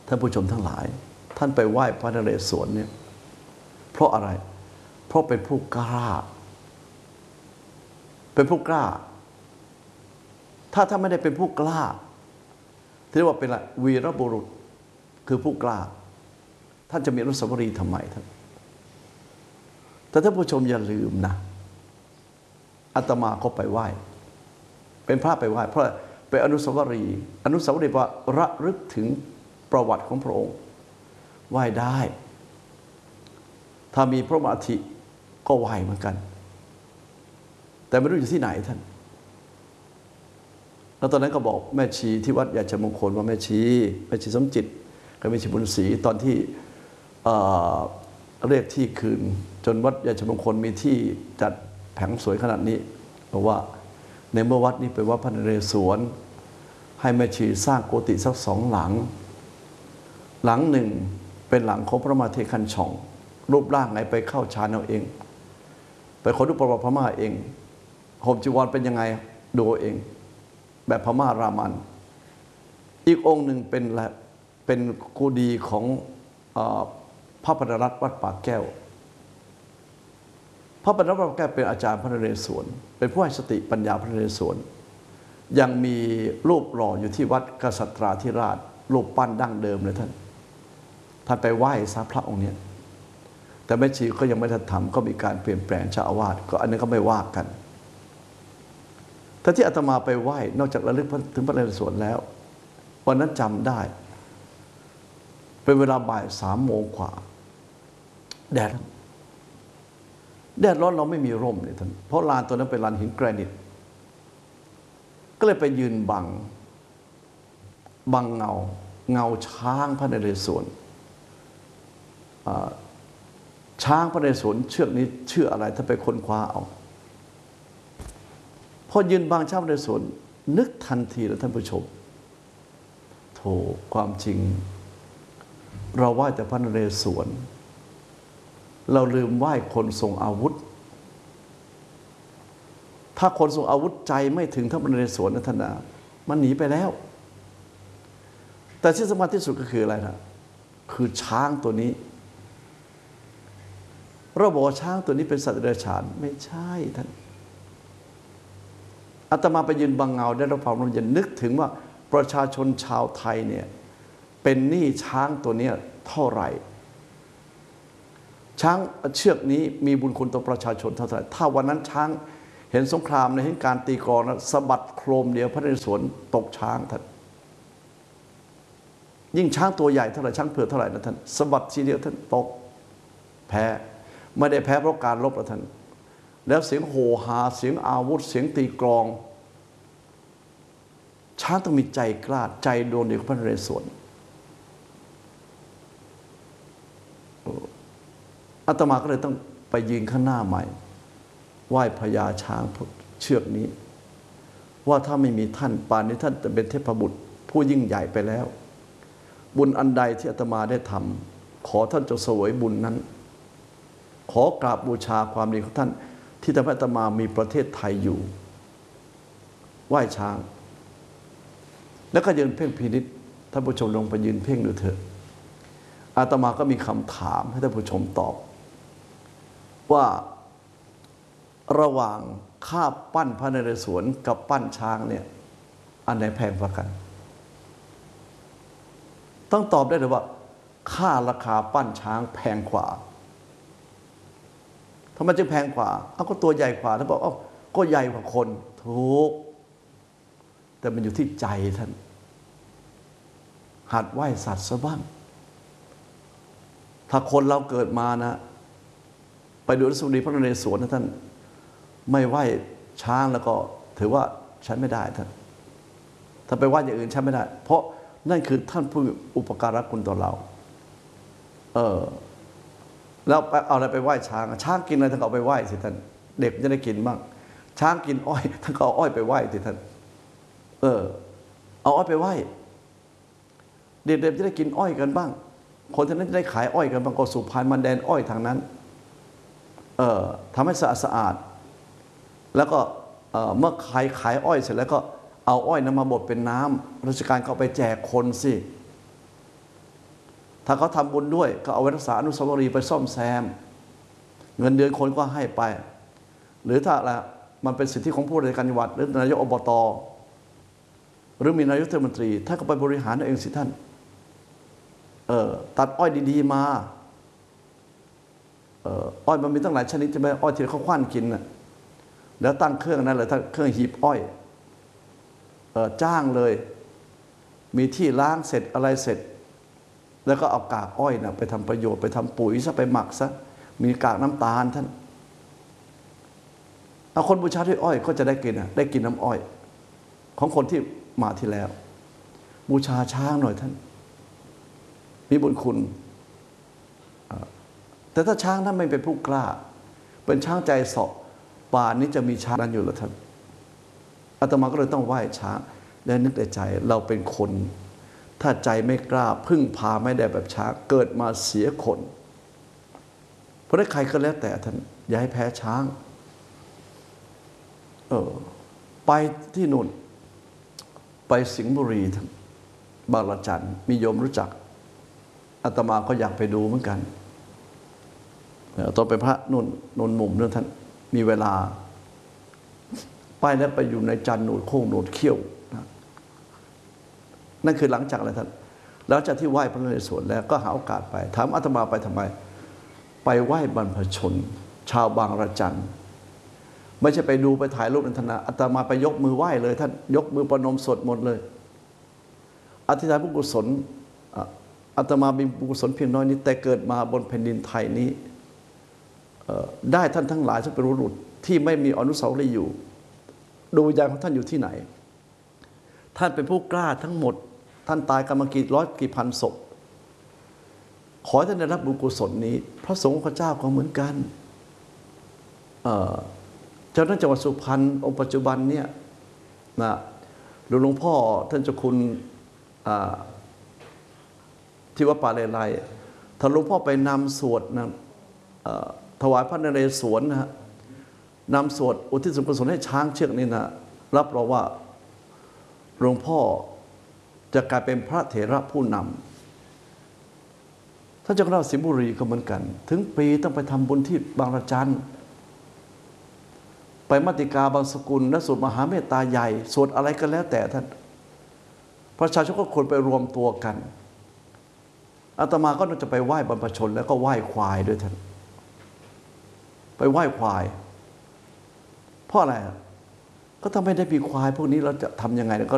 ท่านผู้ชมทั้งหลายท่านไปไหว้พระนเรศวรเนี่ยเพราะอะไรเพราะเป็นผู้กล้าเป็นผู้กล้าถ้าท่านไม่ได้เป็นผู้กล้าที่เรียกว่าเป็นวีรบุรุษคือผู้กล้าท่านจะมีอนุสาวรีย์ทำไมท่านแต่ท่านผู้ชมอย่าลืมนะอาตมาก็ไปไหว้เป็นพระไปไหว้เพราะเป็นอนุสาวรีย์ว่าระลึกถึงประวัติของพระองค์ไหว้ได้ถ้ามีพระบรมอัฐิก็ไหว้เหมือนกันแต่ไม่รู้อยู่ที่ไหนท่านแล้วตอนนั้นก็บอกแม่ชีที่วัดยาชมงคลว่าแม่ชีสมจิตกับแม่ชีบุญศรีตอนที่เรียกที่คืนจนวัดยาชมงคลมีที่จัดแผงสวยขนาดนี้บอกว่าในเมื่อวัดนี้เป็นวัดพระนเรศวรให้แม่ชีสร้างโกติสัก2 หลังหลังหนึ่งเป็นหลังของพระมาเทคันช่องรูปร่างไหนไปเข้าฌานเอาเองไปขอดูประวัติพม่าเองห่มจีวรเป็นยังไงดูเองแบบพม่ารามันอีกองค์หนึ่งเป็นกูดีของพระปฐรัตน์วัดปากแก้วพระปฐรัตน์วัดปากแก้วเป็นอาจารย์พระนเรศวรเป็นผู้ให้สติปัญญาพระนเรศวรยังมีรูปหล่ออยู่ที่วัดกษัตราธิราชรูปปั้นดั้งเดิมเลยท่านไปไหว้ซะพระองค์นี้แต่แม่ชีก็ยังไม่ทันทำก็มีการเปลี่ยนแปลงเจ้าอาวาสก็อันนี้ก็ไม่ว่ากันแต่ที่อาตมาไปไหว้นอกจากระลึกถึงพระนเรศวรแล้ววันนั้นจำได้เป็นเวลาบ่าย3 โมงกว่าแดดร้อนเราไม่มีร่มเลยท่านเพราะลานตัวนั้นเป็นลานหินแกรนิตก็เลยไปยืนบังเงาช้างพระนเรศวรช้างพระนเรศวรเชือกนี้ชื่ออะไรถ้าไปค้นคว้าเอาพอยืนบังช้างพระนเรศวรนึกทันทีแล้วท่านผู้ชมโธ่ความจริงเราไหว้แต่พระนเรศวรเราลืมไหว้คนทรงอาวุธถ้าคนทรงอาวุธใจไม่ถึงพระนเรศวรนะท่านนะมันหนีไปแล้วแต่ที่สำคัญที่สุดก็คืออะไรนะคือช้างตัวนี้เราบอกว่าช้างตัวนี้เป็นสัตว์เดรัจฉานไม่ใช่ท่านอาตมาไปยืนบังเงาได้รับความร่มเย็นนึกถึงว่าประชาชนชาวไทยเนี่ยเป็นหนี้ช้างตัวนี้เท่าไหร่ช้างเชือกนี้มีบุญคุณต่อประชาชนเท่าไหร่ถ้าวันนั้นช้างเห็นสงครามในเห็นการตีกลองสะบัดโครมเดียวพระนเรศวรตกช้างท่านยิ่งช้างตัวใหญ่เท่าไหร่ช้างเผือกเท่าไหร่นะท่านสะบัดทีเดียวท่านตกแพ้ไม่ได้แพ้เพราะการรบนะท่านแล้วเสียงโห่หาเสียงอาวุธเสียงตีกลองช้างต้องมีใจกล้าใจโดนเดียวกับพระนเรศวรอาตมาก็เลยต้องไปยืนข้างหน้าใหม่ไหว้พญาช้างเชือกนี้ว่าถ้าไม่มีท่านป่านนี้ท่านจะเป็นเทพบุตรผู้ยิ่งใหญ่ไปแล้วบุญอันใดที่อาตมาได้ทำขอท่านจงเสวยบุญนั้นขอกราบบูชาความดีของท่านที่ทำให้อาตมามีประเทศไทยอยู่ไหว้ช้างแล้วก็ยืนเพ่งพินิจท่านผู้ชมลงไปยืนเพ่งดูเถอะอาตมาก็มีคำถามให้ท่านผู้ชมตอบว่าระหว่างค่าปั้นพระนเรศวรกับปั้นช้างเนี่ยอันไหนแพงกว่ากันต้องตอบได้เลยว่าค่าราคาปั้นช้างแพงกว่าทำไมจึงแพงกว่าก็ตัวใหญ่กว่าท่านบอกก็ใหญ่กว่าคนถูกแต่มันอยู่ที่ใจท่านหัดไหว้สัตว์ซะบ้างถ้าคนเราเกิดมานะไปดูอนุสาวรีย์พระนเรศวรนะท่านไม่ไหว้ช้างแล้วก็ถือว่าใช้ไม่ได้ท่านถ้าไปไหว้อย่างอื่นใช้ไม่ได้เพราะนั่นคือท่านผู้อุปการะคุณต่อเราแล้วเอาอะไรไปไหว้ช้างช้างกินอะไรท่านก็เอาไปไหว้สิท่านเด็กจะได้กินบ้างช้างกินอ้อยท่านก็เอาอ้อยไปไหว้สิท่านเอาอ้อยไปไหว้เด็กๆจะได้กินอ้อยกันบ้างคนท่านนั้นจะได้ขายอ้อยกันบางก็สุพรรณมันแดนอ้อยทางนั้นทำให้สะอาดแล้วก็เมื่อขายอ้อยเสร็จแล้วก็เอาอ้อยนั้นมาบดเป็นน้ำราชการก็ไปแจกคนสิถ้าเขาทำบุญด้วยก็เอาไว้รักษาอนุสาวรีย์ไปซ่อมแซมเงินเดือนคนก็ให้ไปหรือถ้าละมันเป็นสิทธิของผู้ราชการจังหวัดหรือนายกอบต.หรือมีนายกเทศมนตรีท่านก็ไปบริหารเองสิท่านตัดอ้อยดีๆมาอ้อยมันมีตั้งหลายชนิดใช่ไหมอ้อยที่เขาคว้านกินน่ะแล้วตั้งเครื่องนั้นเลยถ้าเครื่องหีบอ้อยจ้างเลยมีที่ล้างเสร็จอะไรเสร็จแล้วก็เอากากอ้อยนะไปทำประโยชน์ไปทำปุ๋ยซะไปหมักซะมีกากน้ำตาลท่านเอาคนบูชาด้วยอ้อยก็จะได้กินได้กินน้ำอ้อยของคนที่มาที่แล้วบูชาช้างหน่อยท่านมีบุญคุณแต่ถ้าช้างท่านไม่เป็นผู้กล้าเป็นช้างใจเสาะป่านนี้จะมีช้างนั้นอยู่หรือท่านอาตมาก็เลยต้องไหว้ช้างและนึกในใจเราเป็นคนถ้าใจไม่กล้าพึ่งพาไม่ได้แบบช้างเกิดมาเสียคนเพราะใครก็แล้วแต่ท่านอย่าให้แพ้ช้างไปที่นู่นไปสิงห์บุรีท่านบางระจันมีโยมรู้จักอาตมาก็อยากไปดูเหมือนกันตอนเป็นพระนุ่นมุมนั่นท่านมีเวลาไปแล้วไปอยู่ในจันทร์หนูดโค้งหนูดเขี้ยวนั่นคือหลังจากอะไรท่านหลังจากที่ไหว้พระนเรศวรแล้วก็หาโอกาสไปถามอาตมาไปทำไมไปไหว้บรรพชนชาวบางระจันไม่ใช่ไปดูไปถ่ายรูปนันทนาอาตมาไปยกมือไหว้เลยท่านยกมือประนมสวดมนต์เลยอธิษฐานบุญกุศลอาตมามีบุญกุศลเพียงน้อยนิดแต่เกิดมาบนแผ่นดินไทยนี้ได้ท่านทั้งหลายที่เป็นบุรุษที่ไม่มีอนุสาวรีย์อยู่ดวงวิญญาณของท่านอยู่ที่ไหนท่านเป็นผู้กล้าทั้งหมดท่านตายกันมากี่ร้อยกี่พันศพขอให้ท่านได้รับบุญกุศลนี้พระสงฆ์พระเจ้าก็เหมือนกันเจ้าหน้าจังหวัดสุพรรณองค์ปัจจุบันเนี่ยนะหลวงพ่อท่านเจ้าคุณที่วัดป่าเลไลถ้าหลวงพ่อไปนำสวดนะถวายพระนเรศวรนะฮะนำสวดอุทิศส่วนกุศลให้ช้างเชือกนี้นะรับรองว่าหลวงพ่อจะกลายเป็นพระเถระผู้นำท่านเจ้าคณะสิงห์บุรีก็เหมือนกันถึงปีต้องไปทำบุญที่บางระจันไปมัตติกาบางสกุลและสวดมหาเมตตาใหญ่สวดอะไรก็แล้วแต่ท่านประชาชนก็ควรไปรวมตัวกันอาตมาก็จะไปไหว้บรรพชนแล้วก็ไหว้ควายด้วยท่านไปไหว้ควายเพราะอะไรก็ถ้าไม่ได้มีควายพวกนี้เราจะทำยังไงก็